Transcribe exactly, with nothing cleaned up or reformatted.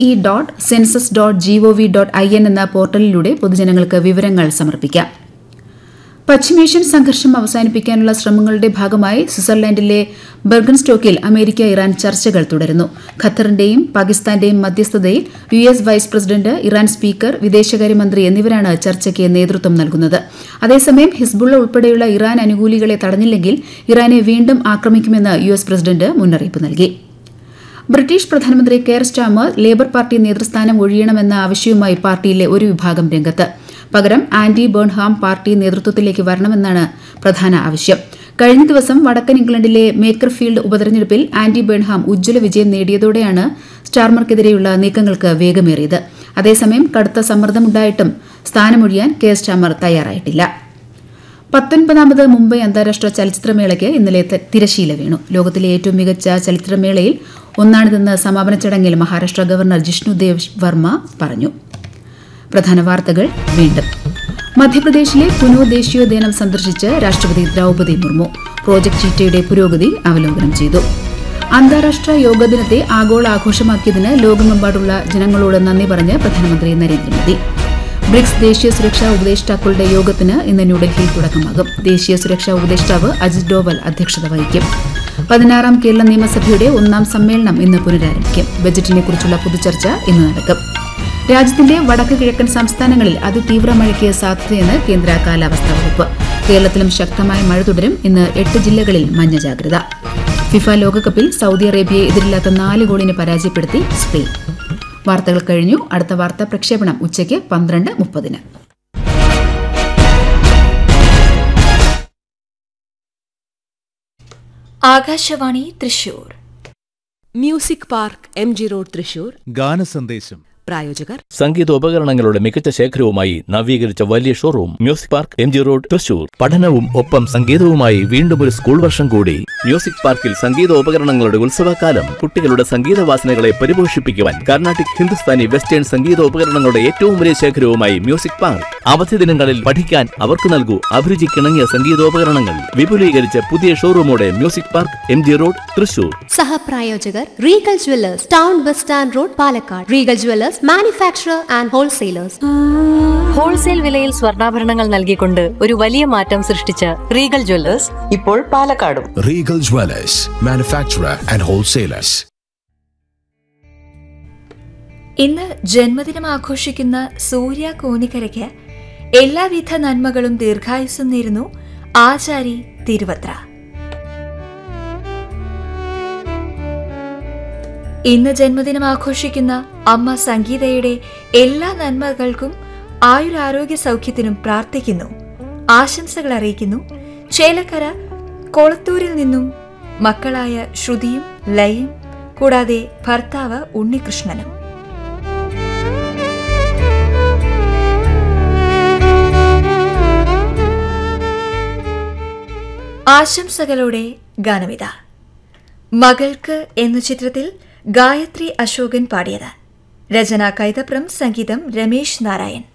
E dot census dot G O V dot I N എന്ന പോർട്ടലിലൂടെ പൊതുജനങ്ങൾക്ക് വിവരങ്ങൾ സമർപ്പിക്കാം. പശ്ചിമേഷ്യൻ സംഘർഷം അവസാനിപ്പിക്കാനുള്ള ശ്രമങ്ങളുടെ ഭാഗമായി സ്വിറ്റ്സർലൻഡിലെ ബെർഗൻസ്റ്റോക്കിൽ അമേരിക്ക ഇറാൻ ചർച്ചകൾ തുടരുന്നു. ഖത്തറിന്റെയും പാകിസ്ഥാന്റെയും മധ്യസ്ഥതയിൽ U S vice president, Iran speaker, വിദേശകാര്യമന്ത്രി എന്നിവരാണ് ചർച്ചയ്ക്ക് നേതൃത്വം നൽകുന്നത്. അതേസമയം ഹിസ്ബുള്ള ഉൾപ്പെടെയുള്ള ഇറാൻ അനുകൂലികളെ തടഞ്ഞില്ലെങ്കിൽ ഇറാനെ വീണ്ടും ആക്രമിക്കുമെന്ന് യു എസ് പ്രസിഡന്റ് മുന്നറിയിപ്പ് നൽകി. ബ്രിട്ടീഷ് പ്രധാനമന്ത്രി കെയർ സ്റ്റാമർ ലേബർ പാർട്ടി നേതൃസ്ഥാനം ഒഴിയണമെന്ന ആവശ്യവുമായി പാർട്ടിയിലെ ഒരു വിഭാഗം രംഗത്ത്. പകരം ആൻഡി ബേൺഹാം പാർട്ടി നേതൃത്വത്തിലേക്ക് വരണമെന്നാണ് പ്രധാന ആവശ്യം. കഴിഞ്ഞ ദിവസം വടക്കൻ ഇംഗ്ലണ്ടിലെ മേക്കർഫീൽഡ് ഉപതെരഞ്ഞെടുപ്പിൽ ആൻഡി ബേൺഹാം ഉജ്ജ്വല വിജയം നേടിയതോടെയാണ് സ്റ്റാർമർക്കെതിരെയുള്ള നീക്കങ്ങൾക്ക് വേഗമേറിയത്. അതേസമയം കടുത്ത സമ്മർദ്ദമുണ്ടായിട്ടും സ്ഥാനമൊഴിയാൻ കെയർ സ്റ്റാമർ തയ്യാറായിട്ടില്ല. പത്തൊൻപതാമത് മുംബൈ അന്താരാഷ്ട്ര ചലച്ചിത്രമേളയ്ക്ക് ഇന്നലെ തിരശീല വീണു. ലോകത്തിലെ ഏറ്റവും മികച്ച ചലച്ചിത്രമേളയിൽ ഒന്നാണിതെന്ന് സമാപന ചടങ്ങിൽ മഹാരാഷ്ട്ര ഗവർണർ ജിഷ്ണുദേവ് വർമ്മ പറഞ്ഞു. പ്രധാന വാർത്തകൾ വീണ്ടും. മധ്യപ്രദേശിലെ പുനോ ദേശീയോദ്യാനം സന്ദർശിച്ച് രാഷ്ട്രപതി ദ്രൌപദി മുർമു പ്രോജക്ട് ചീറ്റയുടെ പുരോഗതി അവലോകനം ചെയ്തു. അന്താരാഷ്ട്ര യോഗ ദിനത്തെ ആഗോള ആഘോഷമാക്കിയതിന് ലോകമെമ്പാടുള്ള ജനങ്ങളോട് നന്ദി പറഞ്ഞ് പ്രധാനമന്ത്രി നരേന്ദ്രമോദി. ബ്രിക്സ് ദേശീയ സുരക്ഷാ ഉപദേഷ്ടാക്കളുടെ യോഗത്തിന് ഇന്ന് ന്യൂഡൽഹിയിൽ തുടക്കമാകും. ദേശീയ സുരക്ഷാ ഉപദേഷ്ടാവ് അജിത് ഡോവൽ അധ്യക്ഷത വഹിക്കും. പതിനാറാം കേരള നിയമസഭയുടെ ഒന്നാം സമ്മേളനം ഇന്ന് പുനരാരംഭിക്കും. ബജറ്റിനെക്കുറിച്ചുള്ള പൊതുചർച്ച ഇന്ന് നടക്കും. രാജ്യത്തിന്റെ വടക്ക് കിഴക്കൻ സംസ്ഥാനങ്ങളിൽ അതിതീവ്ര മഴയ്ക്ക് സാധ്യതയെന്ന് കേന്ദ്ര കാലാവസ്ഥാ വകുപ്പ്. കേരളത്തിലും ശക്തമായ മഴ തുടരും. ഇന്ന് എട്ട് ജില്ലകളിൽ മഞ്ഞ ജാഗ്രത. ഫിഫ ലോകകപ്പിൽ സൌദി അറേബ്യയെ എതിരില്ലാത്ത നാല് ഗോളിന് പരാജയപ്പെടുത്തി സ്പെയിൻ. വാർത്തകൾ കഴിഞ്ഞു. അടുത്ത വാർത്താ പ്രക്ഷേപണം ഉച്ചയ്ക്ക് പന്ത്രണ്ട് മുപ്പതിന്. Akashvani Thrissur. Music park M G road Thrissur. ഗാനസന്ദേശം. പ്രായോജകർ സംഗീതോപകരണങ്ങളുടെ മികച്ച ശേഖരവുമായി നവീകരിച്ച വലിയ showroom music park M G road Thrissur. പഠനവും ഒപ്പം സംഗീതവുമായി വീണ്ടും ഒരു സ്കൂൾ വർഷം കൂടി. മ്യൂസിക് പാർക്കിൽ സംഗീതോപകരണങ്ങളുടെ ഉത്സവകാലം. കുട്ടികളുടെ സംഗീതവാസനകളെ പരിപോഷിപ്പിക്കുവാൻ കർണാട്ടിക്, ഹിന്ദുസ്ഥാനി, വെസ്റ്റേൺ സംഗീതോപകരണങ്ങളുടെ ഏറ്റവും വലിയ ശേഖരവുമായി മ്യൂസിക് പാർക്ക്. അവധി ദിനങ്ങളിൽ പഠിക്കാൻ അവർക്ക് നൽകൂ അഭിരുചിക്കിണങ്ങിയ സംഗീതോപകരണങ്ങൾ. വിപുലീകരിച്ച പുതിയ ഷോറൂമോടെ music park M G road Thrissur. സഹപ്രായോജകർ Regal Jewellers, town bus stand road, Palakkad. Regal Jewellers manufacturer and wholesalers. Wholesale വിലയിൽ സ്വർണ്ണാഭരണങ്ങൾ നൽകിക്കൊണ്ട് ഒരു വലിയ മാറ്റം സൃഷ്ടിച്ച റീഗൽ ജ്വല്ലേഴ്സ് ഇപ്പോൾ പാലക്കാടും. Regal Jewellers manufacturer and wholesalers. ഇന്ന് ജന്മദിനം ആഘോഷിക്കുന്ന സൂര്യ കോനിക്കരയ്ക്ക് എല്ലാവിധ നന്മകളും ദീർഘായുസ്സും നേരുന്നു ആചാരി തിരുവത്ര. ഇന്ന് ജന്മദിനം ആഘോഷിക്കുന്ന അമ്മ സംഗീതയുടെ എല്ലാ നന്മകൾക്കും ആയുരാരോഗ്യ സൗഖ്യത്തിനും പ്രാർത്ഥിക്കുന്നു, ആശംസകൾ അറിയിക്കുന്നു. ചേലക്കര കൊളത്തൂരിൽ നിന്നും മക്കളായ ശ്രുതിയും ലയും കൂടാതെ ഭർത്താവ് ഉണ്ണികൃഷ്ണനും. ആശംസകളോടെ ഗാനമിത. മകൾക്ക് എന്ന ചിത്രത്തിൽ ഗായത്രി അശോകൻ പാടിയത്. രചന കൈതപ്രം, സംഗീതം രമേശ് നാരായൺ.